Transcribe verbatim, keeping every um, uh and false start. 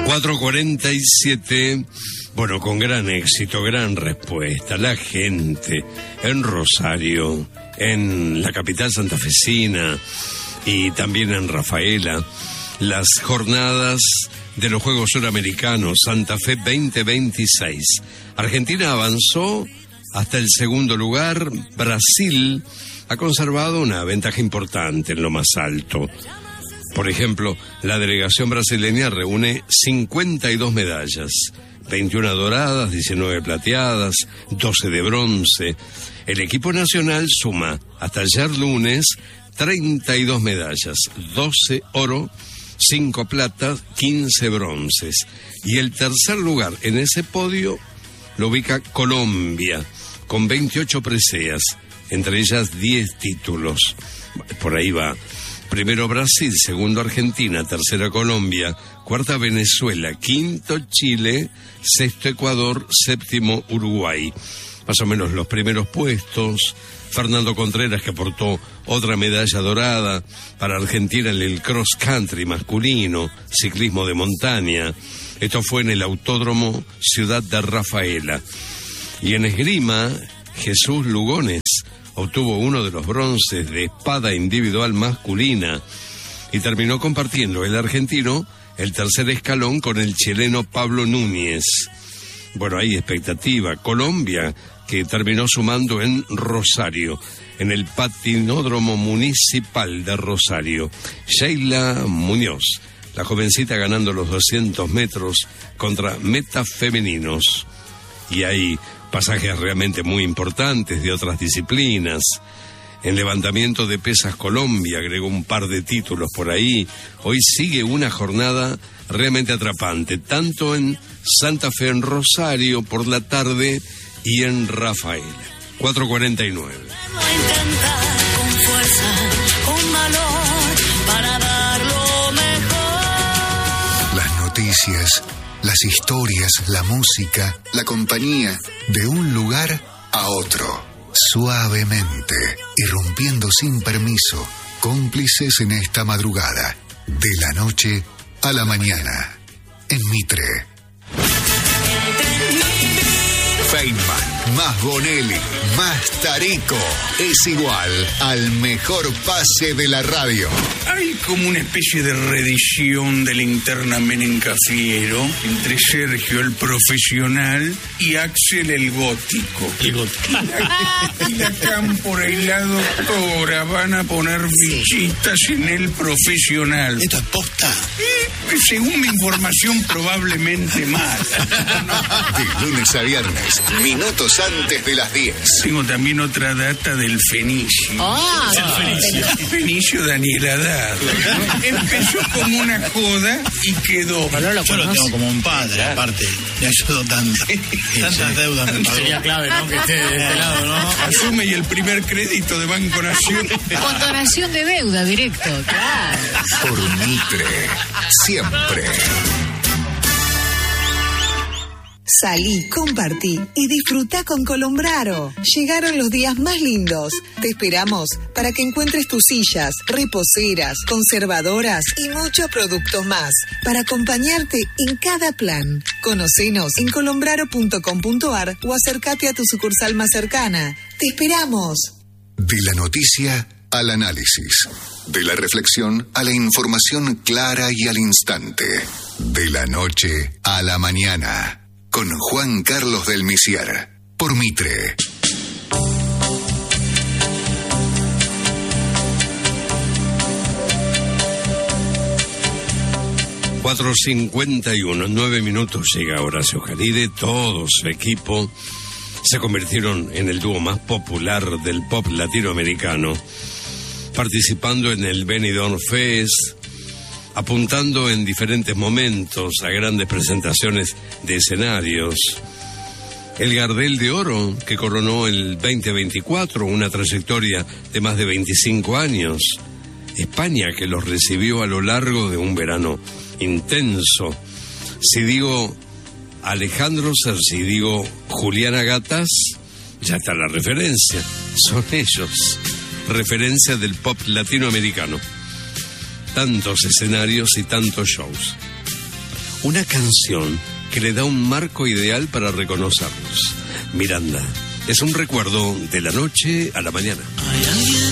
cuatro cuarenta y siete, bueno, con gran éxito, gran respuesta. La gente en Rosario, en la capital santafesina y también en Rafaela, las jornadas de los Juegos Suramericanos Santa Fe veinte veintiséis. Argentina avanzó hasta el segundo lugar. Brasil ha conservado una ventaja importante en lo más alto. Por ejemplo, la delegación brasileña reúne cincuenta y dos medallas, veintiuna doradas, diecinueve plateadas, doce de bronce. El equipo nacional suma, hasta ayer lunes, treinta y dos medallas, doce oro, cinco platas, quince bronces. Y el tercer lugar en ese podio lo ubica Colombia, con veintiocho preseas, entre ellas diez títulos. Por ahí va. Primero Brasil, segundo Argentina, tercera Colombia, cuarta Venezuela, quinto Chile, sexto Ecuador, séptimo Uruguay. Más o menos los primeros puestos. Fernando Contreras, que aportó otra medalla dorada para Argentina en el cross country masculino, ciclismo de montaña. Esto fue en el Autódromo Ciudad de Rafaela. Y en esgrima, Jesús Lugones obtuvo uno de los bronces de espada individual masculina y terminó compartiendo el argentino el tercer escalón con el chileno Pablo Núñez. Bueno, hay expectativa. Colombia, que terminó sumando en Rosario, en el patinódromo municipal de Rosario. Sheila Muñoz, la jovencita ganando los doscientos metros contra metas femeninos. Y hay pasajes realmente muy importantes de otras disciplinas. En levantamiento de pesas, Colombia agregó un par de títulos por ahí. Hoy sigue una jornada realmente atrapante, tanto en Santa Fe, en Rosario por la tarde, y en Rafaela. cuatro cuarenta y nueve. Con fuerza, con valor, para dar lo mejor. Las noticias, las historias, la música, la compañía, de un lugar a otro, suavemente, irrumpiendo sin permiso, cómplices en esta madrugada, de la noche a la mañana, en Mitre. Feynman, más Bonelli, más Tarico, es igual al mejor pase de la radio. Hay como una especie de reedición de Linterna Menencafiero entre Sergio el profesional y Axel el gótico. El gótico. Y la cámpora y la doctora van a poner fichitas en el profesional. ¿Esto es posta? Eh, según mi información, probablemente mal. De lunes a viernes, minutos antes de las diez. Tengo también otra data del Fenicio. Ah, el Fenicio. El Fenicio Daniel Haddad. Empezó como una joda y quedó. Pero lo Yo lo tengo como un padre, aparte. Me ayudó tanto. Tantas deudas me pagó. Sería clave, ¿no? Que esté de este lado, ¿no? Asume y el primer crédito de Banco Nación. Condonación de deuda directo, claro. Por Mitre, siempre. Salí, compartí y disfruta con Colombraro. Llegaron los días más lindos. Te esperamos para que encuentres tus sillas, reposeras, conservadoras y muchos productos más para acompañarte en cada plan. Conocenos en colombraro punto com punto ar o acércate a tu sucursal más cercana. ¡Te esperamos! De la noticia al análisis. De la reflexión a la información clara y al instante. De la noche a la mañana. Con Juan Carlos del Misiar, por Mitre. cuatro cincuenta y uno, nueve minutos llega Horacio Jaride. Todo su equipo se convirtieron en el dúo más popular del pop latinoamericano, participando en el Benidorm Fest, apuntando en diferentes momentos a grandes presentaciones de escenarios. El Gardel de Oro, que coronó el veinte veinticuatro, una trayectoria de más de veinticinco años. España, que los recibió a lo largo de un verano intenso. Si digo Alejandro Sanz, si digo Juliana Gatas, ya está la referencia. Son ellos, referencia del pop latinoamericano. Tantos escenarios y tantos shows. una canción que le da un marco ideal para reconocernos. Miranda es un recuerdo de la noche a la mañana. Hay alguien